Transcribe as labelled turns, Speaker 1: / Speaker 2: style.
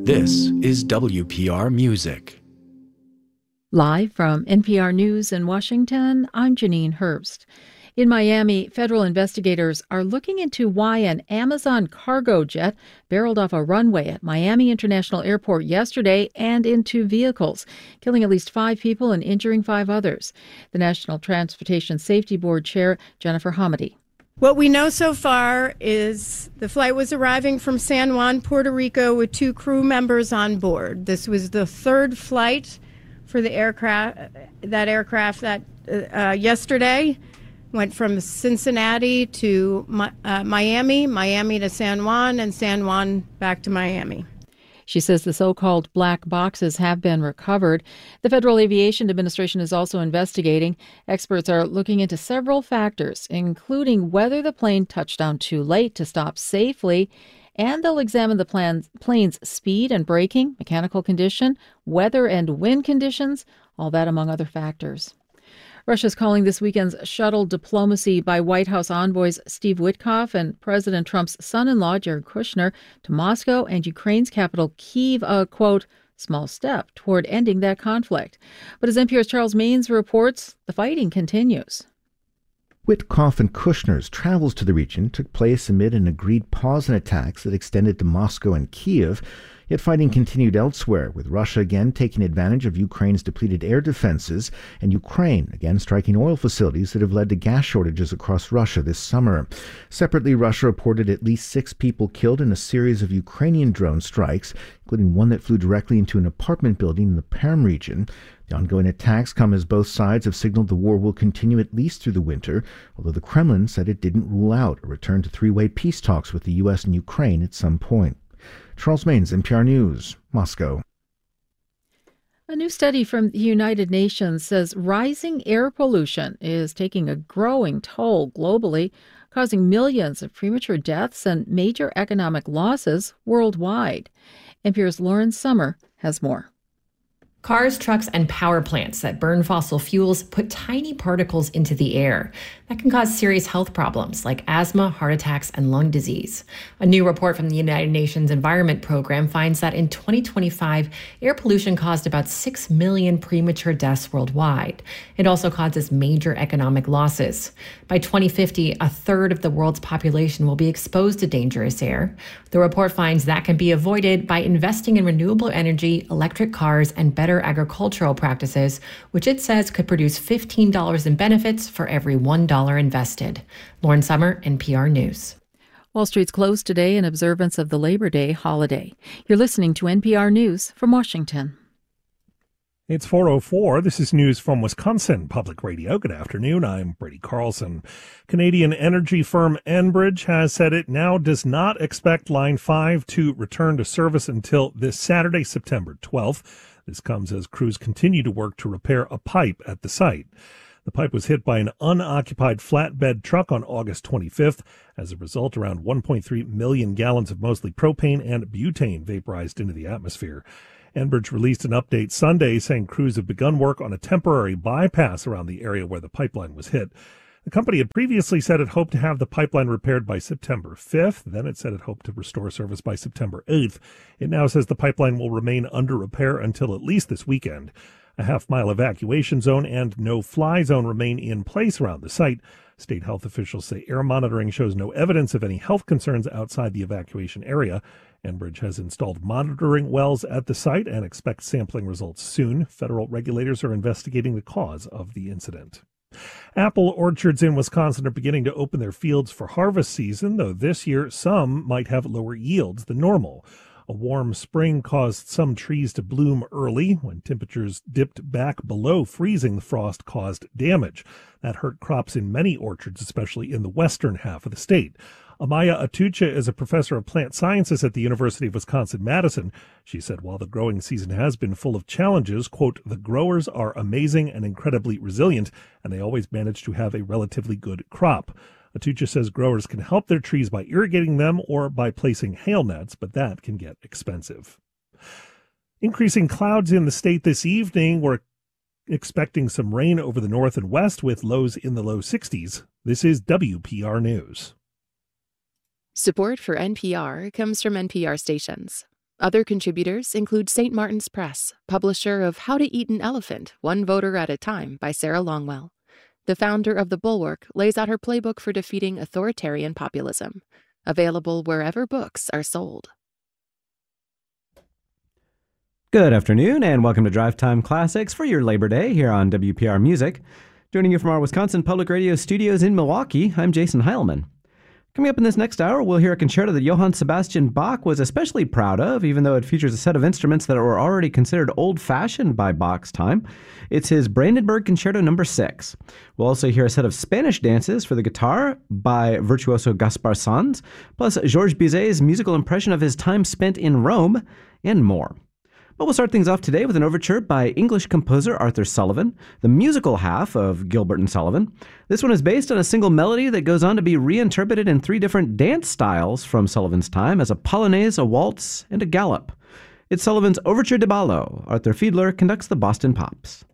Speaker 1: This is WPR Music.
Speaker 2: Live from NPR News in Washington, I'm Janine Herbst. In Miami, federal investigators are looking into why an Amazon cargo jet barreled off a runway at Miami International Airport yesterday and into vehicles, killing at least 5 people and injuring 5 others. The National Transportation Safety Board Chair, Jennifer Hamady.
Speaker 3: What we know so far is the flight was arriving from San Juan, Puerto Rico, with 2 crew members on board. This was the 3rd flight for the aircraft that yesterday went from Cincinnati to Miami to San Juan, and San Juan back to Miami.
Speaker 2: She says the so-called black boxes have been recovered. The Federal Aviation Administration is also investigating. Experts are looking into several factors, including whether the plane touched down too late to stop safely, and they'll examine the plane's speed and braking, mechanical condition, weather and wind conditions, all that among other factors. Russia's calling this weekend's shuttle diplomacy by White House envoys Steve Witkoff and President Trump's son-in-law, Jared Kushner, to Moscow and Ukraine's capital, Kyiv, a, quote, small step toward ending that conflict. But as NPR's Charles Maynes reports, the fighting continues.
Speaker 4: Witkoff and Kushner's travels to the region took place amid an agreed pause in attacks that extended to Moscow and Kyiv, yet fighting continued elsewhere, with Russia again taking advantage of Ukraine's depleted air defenses and Ukraine again striking oil facilities that have led to gas shortages across Russia this summer. Separately, Russia reported at least 6 people killed in a series of Ukrainian drone strikes, including one that flew directly into an apartment building in the Perm region. The ongoing attacks come as both sides have signaled the war will continue at least through the winter, although the Kremlin said it didn't rule out a return to 3-way peace talks with the U.S. and Ukraine at some point. Charles Maynes, NPR News, Moscow.
Speaker 2: A new study from the United Nations says rising air pollution is taking a growing toll globally, causing millions of premature deaths and major economic losses worldwide. NPR's Lauren Sommer has more.
Speaker 5: Cars, trucks, and power plants that burn fossil fuels put tiny particles into the air that can cause serious health problems like asthma, heart attacks, and lung disease. A new report from the United Nations Environment Program finds that in 2025, air pollution caused about 6 million premature deaths worldwide. It also causes major economic losses. By 2050, a third of the world's population will be exposed to dangerous air. The report finds that can be avoided by investing in renewable energy, electric cars, and better agricultural practices, which it says could produce $15 in benefits for every $1 invested. Lauren Sommer, NPR News.
Speaker 2: Wall Street's closed today in observance of the Labor Day holiday. You're listening to NPR News from Washington.
Speaker 6: It's 4:04. This is news from Wisconsin Public Radio. Good afternoon. I'm Brady Carlson. Canadian energy firm Enbridge has said it now does not expect Line 5 to return to service until this Saturday, September 12th. This comes as crews continue to work to repair a pipe at the site. The pipe was hit by an unoccupied flatbed truck on August 25th. As a result, around 1.3 million gallons of mostly propane and butane vaporized into the atmosphere. Enbridge released an update Sunday saying crews have begun work on a temporary bypass around the area where the pipeline was hit. The company had previously said it hoped to have the pipeline repaired by September 5th. Then it said it hoped to restore service by September 8th. It now says the pipeline will remain under repair until at least this weekend. A half-mile evacuation zone and no-fly zone remain in place around the site. State health officials say air monitoring shows no evidence of any health concerns outside the evacuation area. Enbridge has installed monitoring wells at the site and expects sampling results soon. Federal regulators are investigating the cause of the incident. Apple orchards in Wisconsin are beginning to open their fields for harvest season, though this year some might have lower yields than normal. A warm spring caused some trees to bloom early. When temperatures dipped back below freezing, the frost caused damage. That hurt crops in many orchards, especially in the western half of the state. Amaya Atucha is a professor of plant sciences at the University of Wisconsin-Madison. She said while the growing season has been full of challenges, quote, the growers are amazing and incredibly resilient, and they always manage to have a relatively good crop. Atucha says growers can help their trees by irrigating them or by placing hail nets, but that can get expensive. Increasing clouds in the state this evening. We're expecting some rain over the north and west with lows in the low 60s. This is WPR News.
Speaker 7: Support for NPR comes from NPR stations. Other contributors include St. Martin's Press, publisher of How to Eat an Elephant, One Voter at a Time by Sarah Longwell. The founder of The Bulwark lays out her playbook for defeating authoritarian populism. Available wherever books are sold.
Speaker 8: Good afternoon, and welcome to Drive Time Classics for your Labor Day here on WPR Music. Joining you from our Wisconsin Public Radio studios in Milwaukee, I'm Jason Heilman. Coming up in this next hour, we'll hear a concerto that Johann Sebastian Bach was especially proud of, even though it features a set of instruments that were already considered old-fashioned by Bach's time. It's his Brandenburg Concerto No. 6. We'll also hear a set of Spanish dances for the guitar by virtuoso Gaspar Sanz, plus Georges Bizet's musical impression of his time spent in Rome, and more. But we'll start things off today with an overture by English composer Arthur Sullivan, the musical half of Gilbert and Sullivan. This one is based on a single melody that goes on to be reinterpreted in 3 different dance styles from Sullivan's time as a polonaise, a waltz, and a gallop. It's Sullivan's Overture de Ballo. Arthur Fiedler conducts the Boston Pops.